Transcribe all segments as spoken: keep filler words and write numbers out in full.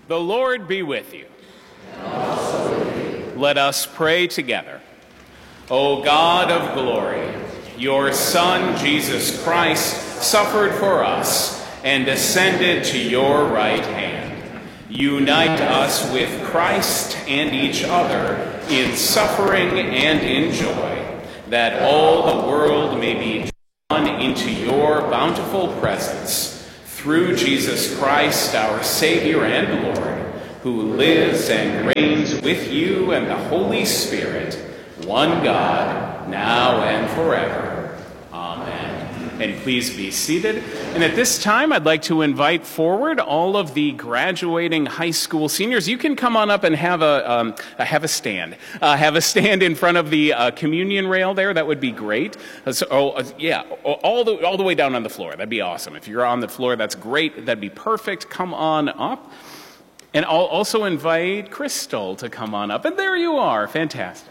The Lord be with you. And also with you. Let us pray together. O God of glory, your Son, Jesus Christ, suffered for us and ascended to your right hand. Unite us with Christ and each other in suffering and in joy, that all the world may be drawn into your bountiful presence. Through Jesus Christ, our Savior and Lord, who lives and reigns with you and the Holy Spirit, one God, now and forever. Amen. And please be seated. And at this time, I'd like to invite forward all of the graduating high school seniors. You can come on up and have a um, have a stand. Uh, have a stand in front of the uh, communion rail there. That would be great. Uh, so, oh, uh, yeah, all the all the way down on the floor. That'd be awesome. If you're on the floor, that's great. That'd be perfect. Come on up. And I'll also invite Crystal to come on up. And there you are. Fantastic.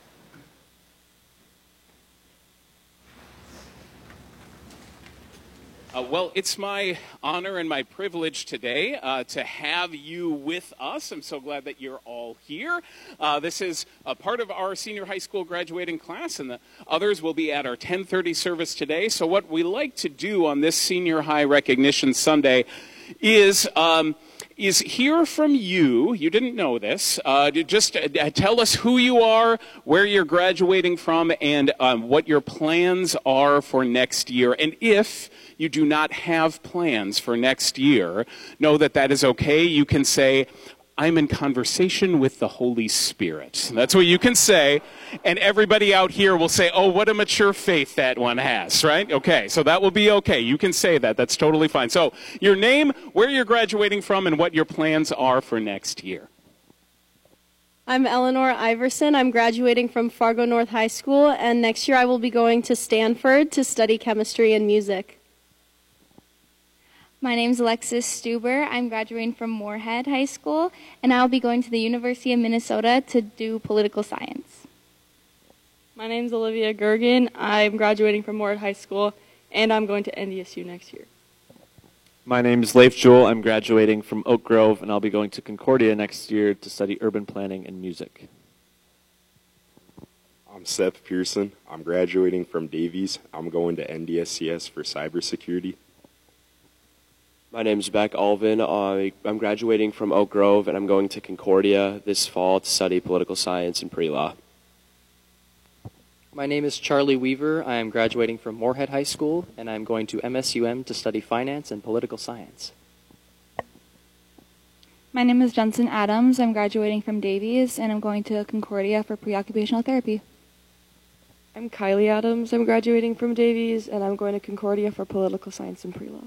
Uh, well, it's my honor and my privilege today uh, to have you with us. I'm so glad that you're all here. Uh, this is a part of our senior high school graduating class, and the others will be at our ten thirty service today. So what we like to do on this Senior High Recognition Sunday is... Um, is hear from you, you didn't know this, uh, to just uh, tell us who you are, where you're graduating from, and um, what your plans are for next year. And if you do not have plans for next year, know that that is okay. You can say, I'm in conversation with the Holy Spirit. That's what you can say. And everybody out here will say, oh, what a mature faith that one has, right? Okay, so that will be okay. You can say that. That's totally fine. So your name, where you're graduating from, and what your plans are for next year. I'm Eleanor Iverson. I'm graduating from Fargo North High School, and next year I will be going to Stanford to study chemistry and music. My name is Alexis Stuber. I'm graduating from Moorhead High School, and I'll be going to the University of Minnesota to do political science. My name is Olivia Gergen. I'm graduating from Moorhead High School, and I'm going to N D S U next year. My name is Leif Joel. I'm graduating from Oak Grove, and I'll be going to Concordia next year to study urban planning and music. I'm Seth Pearson. I'm graduating from Davies. I'm going to N D S C S for cybersecurity. My name is Beck Alvin. Uh, I'm graduating from Oak Grove, and I'm going to Concordia this fall to study political science and pre-law. My name is Charlie Weaver. I am graduating from Moorhead High School, and I'm going to M S U M to study finance and political science. My name is Jensen Adams. I'm graduating from Davies, and I'm going to Concordia for pre-occupational therapy. I'm Kylie Adams. I'm graduating from Davies, and I'm going to Concordia for political science and pre-law.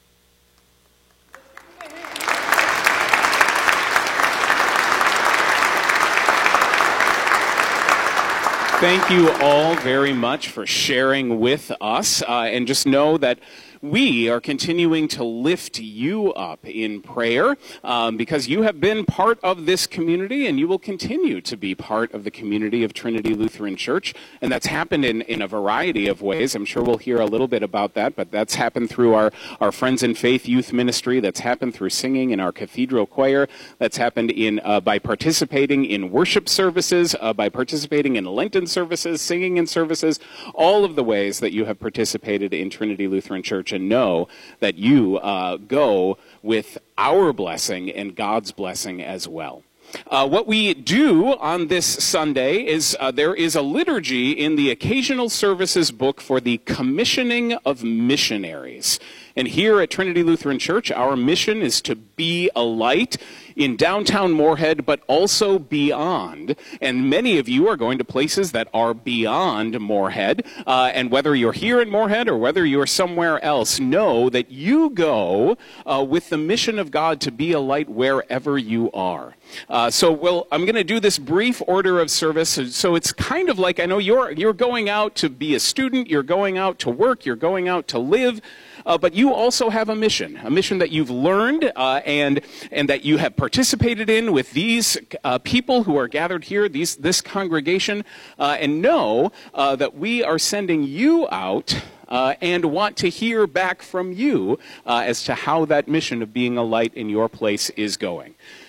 Thank you all very much for sharing with us, uh, and just know that we are continuing to lift you up in prayer um, because you have been part of this community, and you will continue to be part of the community of Trinity Lutheran Church. And that's happened in, in a variety of ways. I'm sure we'll hear a little bit about that, but that's happened through our, our Friends in Faith youth ministry. That's happened through singing in our cathedral choir. That's happened in uh, by participating in worship services, uh, by participating in Lenten services, singing in services, all of the ways that you have participated in Trinity Lutheran Church. And know that you uh, go with our blessing and God's blessing as well. Uh, what we do on this Sunday is uh, there is a liturgy in the occasional services book for the commissioning of missionaries. And here at Trinity Lutheran Church, our mission is to be a light in downtown Moorhead, but also beyond. And many of you are going to places that are beyond Moorhead. Uh, and whether you're here in Moorhead or whether you're somewhere else, know that you go uh, with the mission of God to be a light wherever you are. Uh, so, well, I'm going to do this brief order of service. So it's kind of like, I know you're you're going out to be a student, you're going out to work, you're going out to live. Uh, but you also have a mission, a mission that you've learned uh, and and that you have participated in with these uh, people who are gathered here, these this congregation, uh, and know uh, that we are sending you out uh, and want to hear back from you uh, as to how that mission of being a light in your place is going.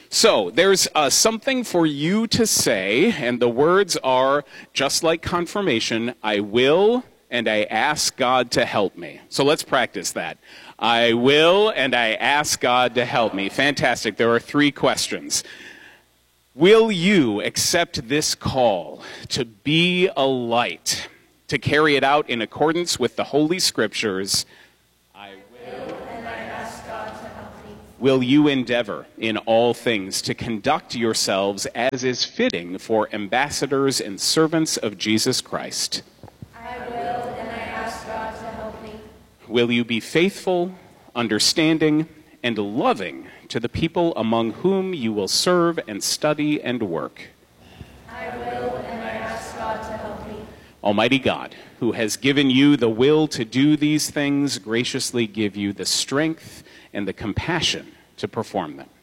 So there's uh, something for you to say, and the words are, just like confirmation, I will and I ask God to help me. So let's practice that. I will and I ask God to help me. Fantastic. There are three questions. Will you accept this call to be a light, to carry it out in accordance with the Holy Scriptures? I will and I ask God to help me. Will you endeavor in all things to conduct yourselves as is fitting for ambassadors and servants of Jesus Christ? I will and I ask God to help me. Will you be faithful, understanding, and loving to the people among whom you will serve and study and work? I will and I ask God to help me. Almighty God, who has given you the will to do these things, graciously give you the strength and the compassion to perform them.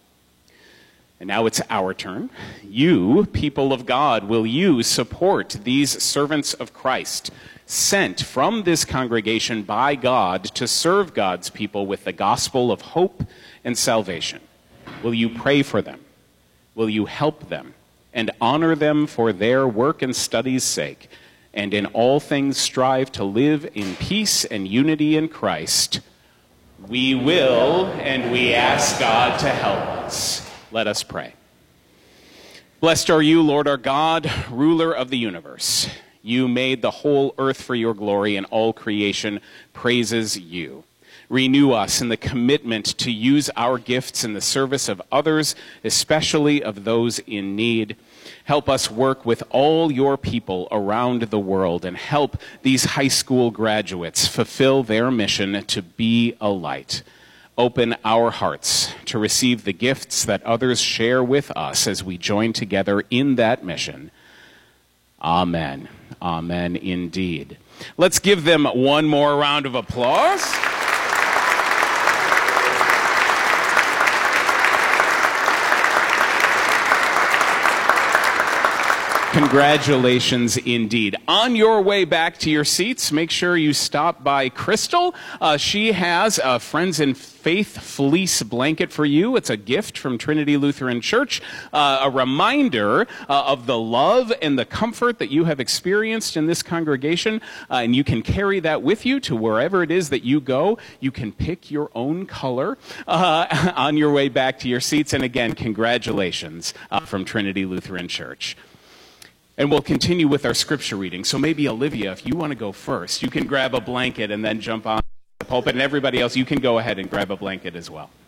And now it's our turn. You, people of God, will you support these servants of Christ, sent from this congregation by God to serve God's people with the gospel of hope and salvation? Will you pray for them? Will you help them and honor them for their work and study's sake, and in all things strive to live in peace and unity in Christ? We will, and we ask God to help us. Let us pray. Blessed are you, Lord our God, ruler of the universe. You made the whole earth for your glory, and all creation praises you. Renew us in the commitment to use our gifts in the service of others, especially of those in need. Help us work with all your people around the world, and help these high school graduates fulfill their mission to be a light. Open our hearts to receive the gifts that others share with us as we join together in that mission. Amen. Amen indeed. Let's give them one more round of applause. Congratulations indeed. On your way back to your seats, make sure you stop by Crystal. Uh, she has a Friends in Faith fleece blanket for you. It's a gift from Trinity Lutheran Church, uh, a reminder uh, of the love and the comfort that you have experienced in this congregation, uh, and you can carry that with you to wherever it is that you go. You can pick your own color uh, on your way back to your seats, and again, congratulations uh, from Trinity Lutheran Church. And we'll continue with our scripture reading. So maybe, Olivia, if you want to go first, you can grab a blanket and then jump on the pulpit. And everybody else, you can go ahead and grab a blanket as well.